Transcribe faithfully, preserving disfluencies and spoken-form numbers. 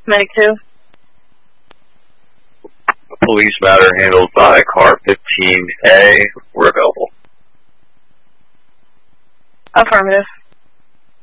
Medic two. A police matter handled by car fifteen A. We're available. Affirmative.